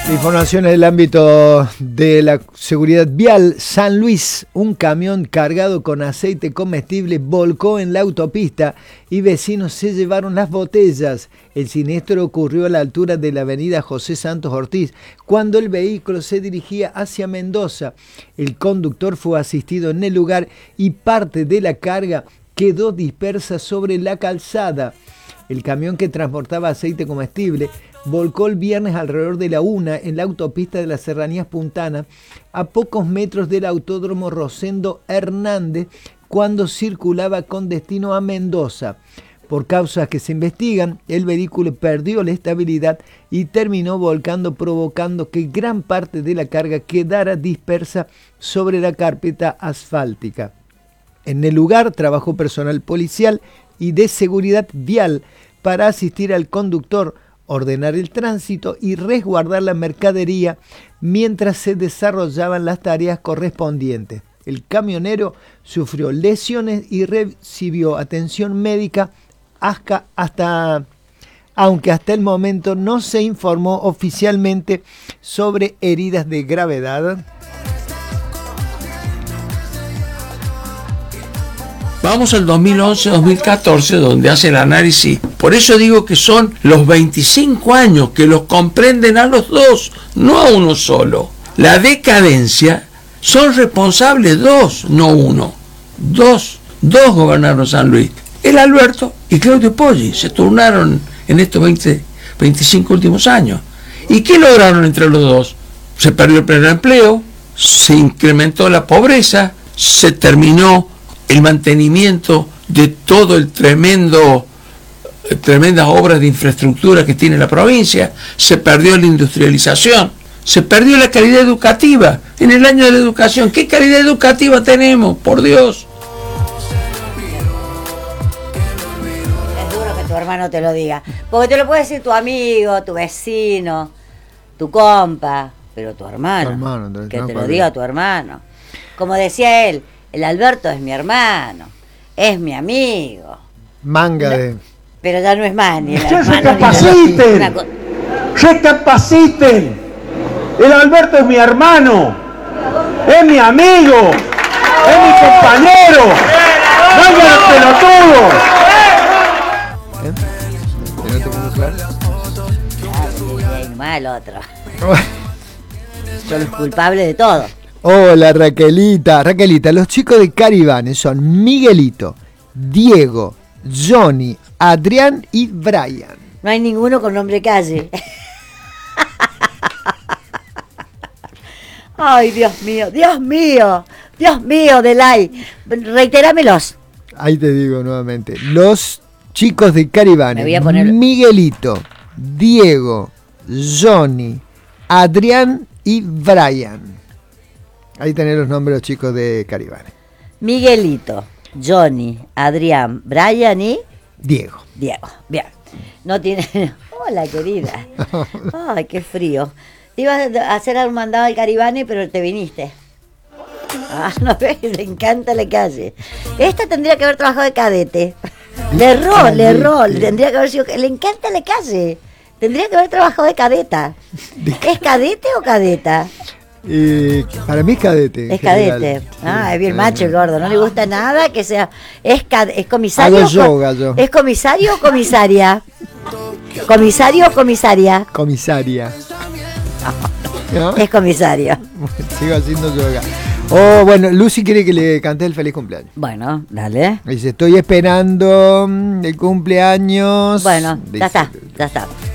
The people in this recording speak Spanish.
Información en el ámbito de la seguridad vial. San Luis, un camión cargado con aceite comestible volcó en la autopista y vecinos se llevaron las botellas. El siniestro ocurrió a la altura de la avenida José Santos Ortiz, cuando el vehículo se dirigía hacia Mendoza. El conductor fue asistido en el lugar y parte de la carga quedó dispersa sobre la calzada. El camión que transportaba aceite comestible volcó el viernes alrededor de la 1 en la autopista de las Serranías Puntanas, a pocos metros del autódromo Rosendo Hernández, cuando circulaba con destino a Mendoza. Por causas que se investigan, el vehículo perdió la estabilidad y terminó volcando, provocando que gran parte de la carga quedara dispersa sobre la carpeta asfáltica. En el lugar trabajó personal policial y de seguridad vial para asistir al conductor, ordenar el tránsito y resguardar la mercadería mientras se desarrollaban las tareas correspondientes. El camionero sufrió lesiones y recibió atención médica aunque hasta el momento no se informó oficialmente sobre heridas de gravedad. Vamos al 2011-2014, donde hace el análisis. Por eso digo que son los 25 años que los comprenden a los dos, no a uno solo. La decadencia son responsables dos, no uno. Dos gobernaron San Luis. El Alberto y Claudio Poggi se turnaron en estos 25 últimos años. ¿Y qué lograron entre los dos? Se perdió el pleno empleo, se incrementó la pobreza, se terminó el mantenimiento de todo el tremendas obras de infraestructura que tiene la provincia, se perdió la industrialización, se perdió la calidad educativa. En el año de la educación, ¿qué calidad educativa tenemos? Por Dios. Es duro que tu hermano te lo diga, porque te lo puede decir tu amigo, tu vecino, tu compa, pero tu hermano que te lo diga tu hermano. Como decía él, el Alberto es mi hermano, es mi amigo. Pero ya no es más ni el hermano. ¡Recapaciten! El Alberto es mi hermano, es mi amigo, es mi compañero. ¡Vengan los pelotudos! ¿No te puedo claro? Mal otro. Son los culpables de todo. Hola Raquelita, los chicos de Caribane son Miguelito, Diego, Johnny, Adrián y Brian. No hay ninguno con nombre calle. Ay, Dios mío, Delay, reitéramelos. Ahí te digo nuevamente, los chicos de Caribane, Miguelito, Diego, Johnny, Adrián y Brian. Ahí tenés los nombres de los chicos de Caribane. Miguelito, Johnny, Adrián, Brian y... Diego. Bien. No tiene... Hola, querida. Ay, qué frío. Te ibas a hacer un mandado al Caribane, pero te viniste. Ah, no ves, le encanta la calle. Esta tendría que haber trabajado de cadete. Le erró. Tendría que haber sido... Le encanta la calle. Tendría que haber trabajado de cadeta. ¿Es cadete o cadeta? Para mí es cadete. Es cadete. Es bien macho el gordo. No le gusta nada que sea. Es comisario. Hago yoga yo. ¿Es comisario o comisaria? ¿Comisario o comisaria? Comisaria. ¿No? Es comisario. Sigo haciendo yoga. Oh, bueno, Lucy quiere que le cante el feliz cumpleaños. Bueno, dale. Dice, estoy esperando el cumpleaños. Bueno, dice, ya está.